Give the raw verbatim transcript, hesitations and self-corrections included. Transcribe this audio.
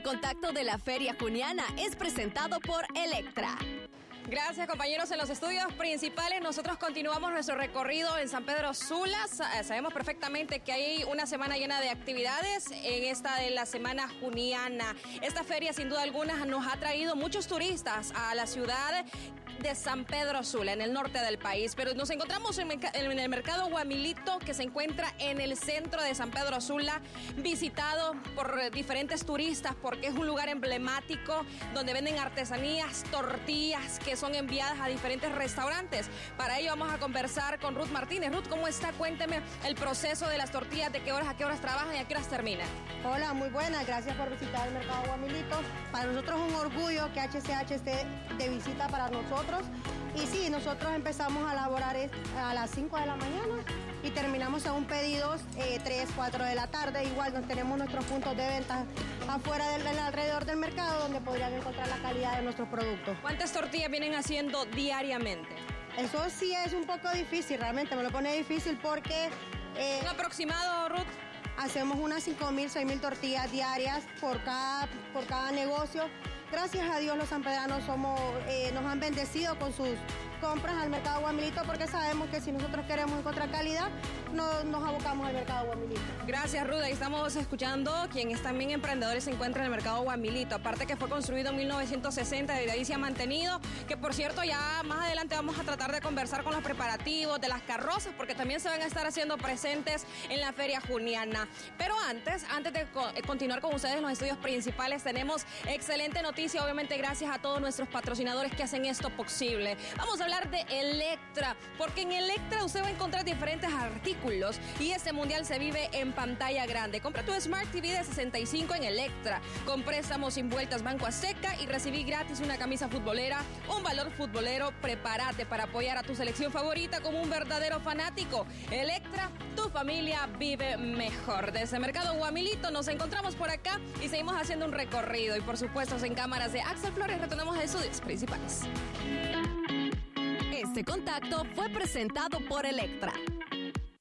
Este contacto de la Feria Juniana es presentado por Electra. Gracias, compañeros. En los estudios principales nosotros continuamos nuestro recorrido en San Pedro Sula. Sabemos perfectamente que hay una semana llena de actividades en esta de la Semana Juniana. Esta feria, sin duda alguna, nos ha traído muchos turistas a la ciudad de San Pedro Sula, en el norte del país, pero nos encontramos en, en el mercado Guamilito, que se encuentra en el centro de San Pedro Sula, visitado por diferentes turistas porque es un lugar emblemático donde venden artesanías, tortillas que son enviadas a diferentes restaurantes. Para ello vamos a conversar con Ruth Martínez. Ruth, ¿cómo está? Cuénteme el proceso de las tortillas, de qué horas a qué horas trabajan y a qué horas terminan. Hola, muy buenas, gracias por visitar el mercado Guamilito. Para nosotros es un orgullo que H C H esté de visita para nosotros. Y sí, nosotros empezamos a elaborar a las cinco de la mañana y terminamos según pedidos eh, tres, cuatro de la tarde. Igual nos tenemos nuestros puntos de venta afuera del, del alrededor del mercado donde podrían encontrar la calidad de nuestros productos. ¿Cuántas tortillas vienen haciendo diariamente? Eso sí es un poco difícil, realmente me lo pone difícil porque... Eh, ¿Un aproximado, Ruth? Hacemos unas cinco mil, seis mil tortillas diarias por cada, por cada negocio. Gracias a Dios los sanpedranos somos, eh, nos han bendecido con sus compras al mercado Guamilito porque sabemos que si nosotros queremos encontrar calidad, no, nos abocamos al mercado Guamilito. Gracias, Ruda. Y estamos escuchando quien es también emprendedor y se encuentra en el mercado Guamilito. Aparte que fue construido en mil novecientos sesenta, desde ahí se ha mantenido, que por cierto ya más adelante vamos a tratar de conversar con los preparativos de las carrozas porque también se van a estar haciendo presentes en la Feria Juniana. Pero antes, antes de co- continuar con ustedes en los estudios principales, tenemos excelente noticia, obviamente gracias a todos nuestros patrocinadores que hacen esto posible. Vamos a hablar de Electra, porque en Electra usted va a encontrar diferentes artículos y este mundial se vive en pantalla grande. Compra tu Smart T V de sesenta y cinco en Electra, con préstamos sin vueltas Banco Azteca y recibí gratis una camisa futbolera, un valor futbolero. Prepárate para apoyar a tu selección favorita como un verdadero fanático. Electra, tu familia vive mejor. Desde Mercado Guamilito nos encontramos por acá y seguimos haciendo un recorrido y por supuesto en cámaras de Axel Flores retornamos a estudios principales. Este contacto fue presentado por Electra.